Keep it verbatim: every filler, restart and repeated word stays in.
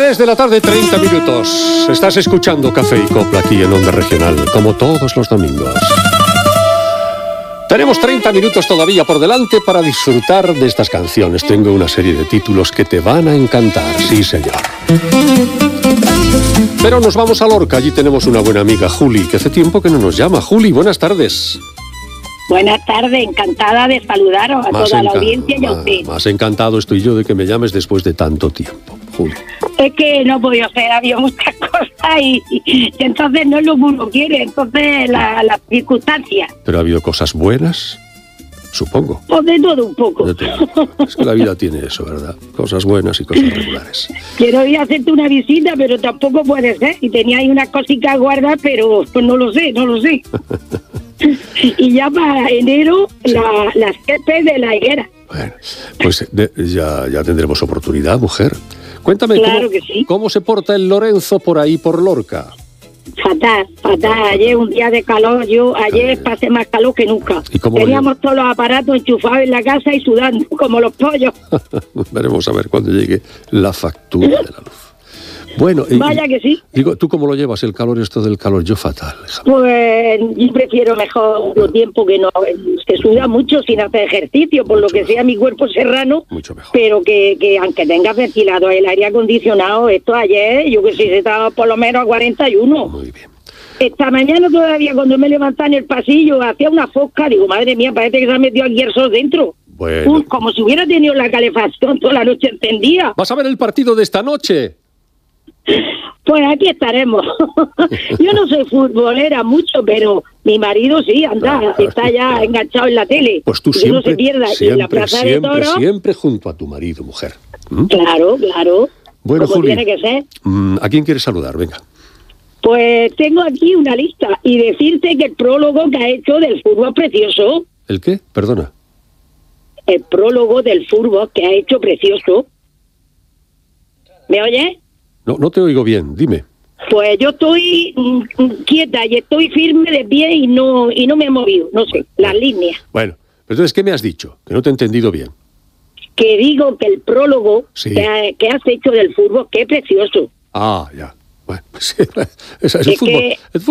tres de la tarde, treinta minutos. Estás escuchando Café y Copla aquí en Onda Regional, como todos los domingos. Tenemos treinta minutos todavía por delante para disfrutar de estas canciones. Tengo una serie de títulos que te van a encantar, sí señor. Pero nos vamos a Lorca, allí tenemos una buena amiga, Juli, que hace tiempo que no nos llama. Juli, buenas tardes. Buenas tardes, encantada de saludaros a más toda enca- la audiencia y a usted. Más encantado estoy yo de que me llames después de tanto tiempo, Juli. Es que no podía hacer, había muchas cosas y, y entonces no es lo que uno quiere, entonces las la circunstancias. Pero ha habido cosas buenas, supongo. Pues de todo un poco. De todo. Es que la vida tiene eso, ¿verdad? Cosas buenas y cosas regulares. Quiero ir a hacerte una visita, pero tampoco puede ser. Y tenía ahí unas cositas guardadas, pero pues no lo sé, no lo sé. Y ya para enero, Sí. la, las césped de la higuera. Bueno, pues de- ya, ya tendremos oportunidad, mujer. Cuéntame, Claro ¿cómo, que sí. ¿cómo se porta el Lorenzo por ahí, por Lorca? Fatal, fatal. Ayer un día de calor, yo ayer Joder. pasé más calor que nunca. ¿Y cómo lo Teníamos todos los aparatos enchufados en la casa y sudando, como los pollos. Veremos a ver cuando llegue la factura de la luz. Bueno, y- Vaya que sí. digo, ¿tú cómo lo llevas el calor, esto del calor? Yo fatal, hija. Pues yo prefiero mejor lo tiempo que no. Se suda mucho sin hacer ejercicio, por lo que sea mi cuerpo serrano. Mucho mejor. Pero que, que aunque tenga ventilado el aire acondicionado, esto ayer, yo que sí, se estaba por lo menos a cuarenta y uno. Muy bien. Esta mañana todavía, cuando me levantaba en el pasillo, hacía una fosca, digo, madre mía, parece que se ha metido aquí el sol dentro. Bueno. Uh, como si hubiera tenido la calefacción toda la noche encendida. ¿Vas a ver el partido de esta noche? Pues aquí estaremos. Yo no soy futbolera mucho, pero mi marido sí, anda, Claro. está ya enganchado en la tele. Pues tú Y que siempre, no se pierda. Y en la siempre, Plaza de siempre, Toros, siempre junto a tu marido, mujer. ¿Mm? claro, claro. Bueno, como Juli, tiene que ser. mm, ¿a quién quieres saludar? Venga. Pues tengo aquí una lista y decirte que el prólogo que ha hecho del fútbol precioso, ¿El qué? Perdona. el prólogo del fútbol que ha hecho precioso. ¿Me oyes? No, no te oigo bien, dime. Pues yo estoy mm, mm, quieta y estoy firme de pie y no y no me he movido, no sé, las líneas. Bueno, entonces, ¿qué me has dicho? Que no te he entendido bien. Que digo que el prólogo Sí. que, ha- que has hecho del fútbol, qué precioso. Ah, ya. Bueno, pues, esa es el Es fútbol. que- El